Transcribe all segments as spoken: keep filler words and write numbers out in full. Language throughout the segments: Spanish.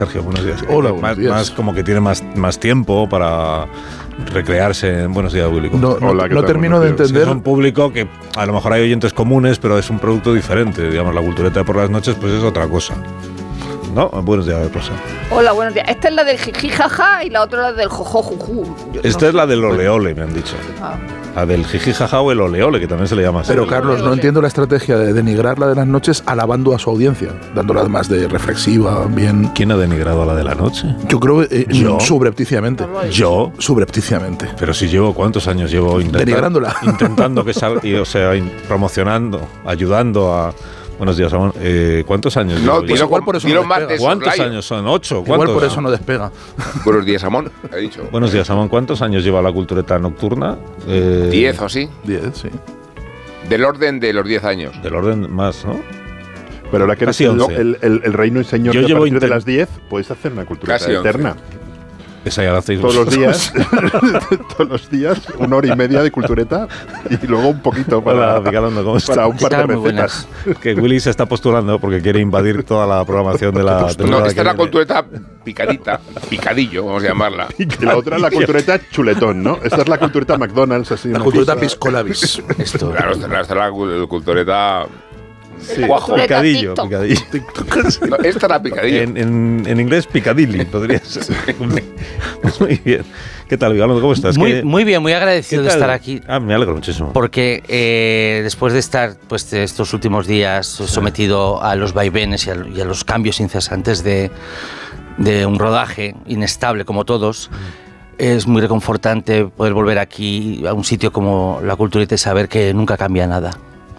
Sergio, buenos días. Hola, buenos más, días. Más como que tiene más, más tiempo para recrearse en Buenos Días, público. No, no, Hola, ¿qué no tal? termino de Buenos días. entender. Es un público que a lo mejor hay oyentes comunes, pero es un producto diferente. Digamos, la cultureta de por las noches pues es otra cosa. ¿No? Buenos días, Rosa. Hola, buenos días. Esta es la del jiji jaja y la otra la del jojo juju. Yo Esta no es la del ole ole, me han dicho. Ah. La del jiji jaja o el ole ole, que también se le llama así. Pero Carlos, no entiendo la estrategia de denigrar la de las noches alabando a su audiencia, dándola además de reflexiva, bien. ¿Quién ha denigrado a la de la noche? Yo creo eh, Yo. subrepticiamente. Yo. Subrepticiamente. Pero si llevo, ¿cuántos años llevo intentando, Denigrándola. intentando que salga, y, o sea, in- promocionando, ayudando a... Buenos días, Ramón. Eh, ¿Cuántos años No, llevo? dilo, yo? igual por eso dilo no más despega. de ¿Cuántos soslayo. años son? ¿Ocho? Igual ¿Cuántos? por eso no despega. Buenos días, Amón, he dicho. Buenos días, Ramón. ¿Cuántos años lleva la cultureta nocturna? Eh, Diez o así. Diez, sí. Del orden de los diez años. Del orden más, ¿no? Pero ahora que eres Casi el, once. el, el, el reino y señor Yo de a llevo partir de intent- las diez, puedes hacer una cultura Casi once. eterna. Esa ya la hacéis Todos los vosotros. días, todos los días, una hora y media de cultureta y luego un poquito para, Hola, Ricardo, ¿cómo estás? para un par de tal? Muy recetas. Que Willy se está postulando porque quiere invadir toda la programación de la No, temporada esta que es la viene. cultureta picadita, picadillo, vamos a llamarla. Y la otra es la cultureta chuletón, ¿no? Esta es la cultureta McDonald's, así. La una cultureta cosa- piscolabis. Esto. Claro, esta esta es la cul- cultureta Sí. cuajo. Picadillo, TikTok. picadillo. No, esta era picadillo. En, en, en inglés, picadilly, podría ser. Muy bien. ¿Qué tal, Vigalondo? ¿Cómo estás? Muy, ¿Qué- muy bien, muy qué agradecido de tal? estar aquí. Ah, me alegro muchísimo. Porque eh, después de estar pues, de estos últimos días sometido a los vaivenes y a, y a los cambios incesantes de, de un rodaje inestable como todos, es muy reconfortante poder volver aquí a un sitio como la Cultureta y saber que nunca cambia nada.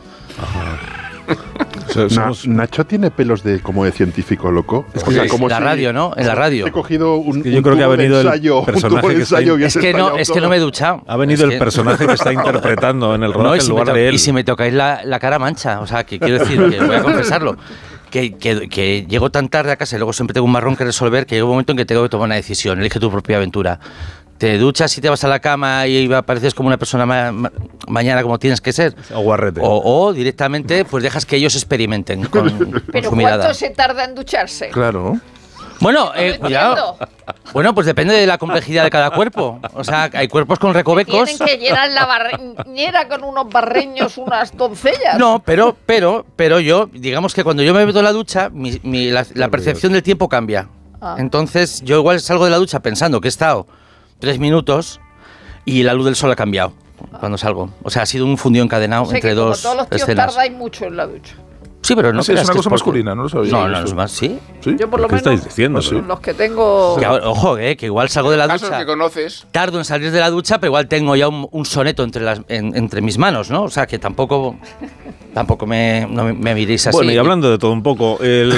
So- Na- somos- Nacho tiene pelos de como de científico loco. Es O que sea, es como la si radio, ¿no? En la radio. He cogido un, que yo un creo que ha tubo de venido el ensayo, un personaje tubo de que está ensayo ahí. y Es que, no, estallado es que todo. no me he duchado. Ha venido Es el que- personaje que está interpretando en el rodaje No, y en si, me lugar to- de él. y si me tocáis la, la cara mancha, o sea, que quiero decir, que voy a confesarlo, que, que, que llego tan tarde a casa y luego siempre tengo un marrón que resolver, que llega un momento en que tengo que tomar una decisión, elige tu propia aventura. Te duchas y te vas a la cama y apareces como una persona ma- ma- mañana como tienes que ser, Aguarrete. o, o directamente pues dejas que ellos experimenten con, con Pero su mirada. ¿cuánto se tarda en ducharse? Claro. Bueno, No eh, lo cuidado. entiendo. Bueno, pues depende de la complejidad de cada cuerpo. O sea, hay cuerpos con recovecos. Tienen que llenar la bañera con unos barreños, unas doncellas. No, pero, pero, pero yo, digamos que cuando yo me meto en la ducha, mi- mi- la, la percepción del tiempo cambia. Ah. Entonces, yo igual salgo de la ducha pensando que he estado tres minutos y la luz del sol ha cambiado cuando salgo. O sea, ha sido un fundido encadenado O sea entre que como dos todos los tíos escenas. tardáis mucho en la ducha. Sí, pero no Ah, sí, es creas una que cosa porque- masculina, no lo sabía. No, no, no es más, sí. ¿Sí? Yo por lo ¿Qué menos estáis diciendo? Ah, sí. los que tengo... Que ahora- ojo, eh, que igual salgo de la Casos ducha. que conoces. Tardo en salir de la ducha, pero igual tengo ya un, un soneto entre, las, en- entre mis manos, ¿no? O sea, que tampoco, tampoco me, no me, me miréis así. Bueno, y hablando de todo un poco, el,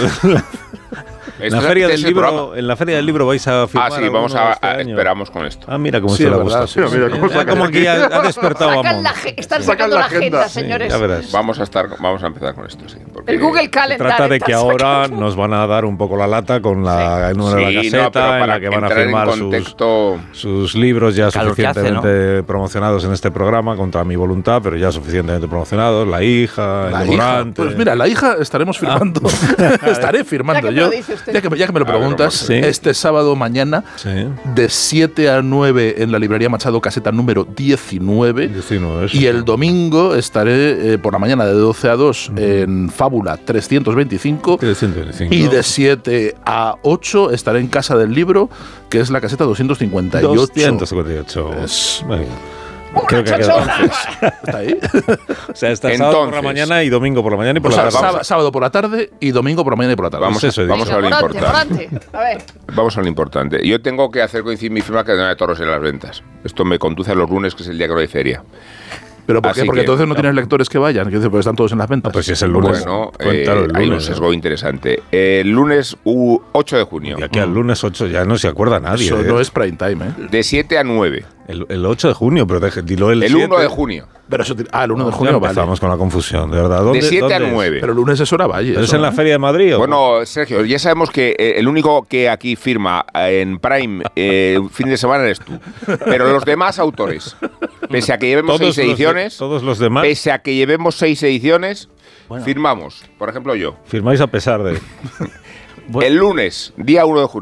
en, la Este feria es del el libro, programa. en la feria del libro vais a firmar Ah, sí, vamos alguno a, este a- año? esperamos con esto. Ah, mira cómo Sí, se le es gusta. verdad, sí. Mira, mira cómo Ah, saca como aquí. aquí ha, ha despertado a Sacan Mon. la ge- están Sacan sacando la la agenda, agenda. Sí, señores. ya verás. Vamos a estar, vamos a empezar con esto, sí. porque- El Google Se Calendar. trata de está que ahora sacando. nos van a dar un poco la lata con la, el número de la Sí, caseta, no, pero en para la que van a entrar en firmar sus, contexto, sus libros ya Calor que hace, suficientemente promocionados en este programa, contra mi voluntad, pero ya suficientemente promocionados. La hija, La el hija. Morante. Pues mira, la hija estaremos firmando. Estaré firmando Ya que me yo. lo dice usted. Ya que, me- ya que me lo A ver, preguntas, sí. este sábado mañana, Sí, de siete a nueve en la librería Machado, caseta número diecinueve. diecinueve, eso. Y el domingo estaré eh, por la mañana de doce a dos en Fábula trescientos veinticinco. Que de ciento veinticinco. Y de siete a ocho estaré en Casa del Libro, que es la caseta doscientos cincuenta y ocho. doscientos cincuenta y ocho. Es- Muy bien. ¡Una Creo que ha quedado. chochona! ¿Está ahí? O sea, está sábado por la Entonces. mañana y domingo por la mañana y por O la sea, tarde. vamos sábado, sábado por la tarde y domingo por la mañana y por la tarde. vamos, Pues eso he a, vamos a lo Venga, Morante, importante. Morante. A ver. Vamos a lo importante. Yo tengo que hacer coincidir mi firma cadena de toros en las ventas. Esto me conduce a los lunes, que es el día que no hay feria. ¿Pero por qué? Así Porque que- entonces no tienes lectores que vayan, que porque están todos en las ventas. No, pues si es el lunes. Bueno, Cuéntalo eh, el hay un lunes, ¿no? sesgo interesante. El lunes u- ocho de junio, Y aquí al lunes ocho ya no se acuerda nadie. Eso ¿eh? no es prime time, ¿eh? de siete a nueve. el, el ocho de junio, pero deje, dilo el El siete. uno de junio. Pero eso, ti- ah, el uno de Ya junio, vale. empezamos con la confusión, de verdad. ¿Dónde, De siete a dónde es? nueve. Pero el lunes es hora valle. ¿Pero es eso, en la ¿no? Feria de Madrid? ¿o? Bueno, Sergio, ya sabemos que eh, el único que aquí firma eh, en Prime eh, fin de semana eres tú. Pero los demás autores, pese a que llevemos Todos seis los de- ediciones, todos los demás pese a que llevemos seis ediciones, Bueno. firmamos. Por ejemplo, yo. firmáis a pesar de... Bueno. El lunes, día uno de junio.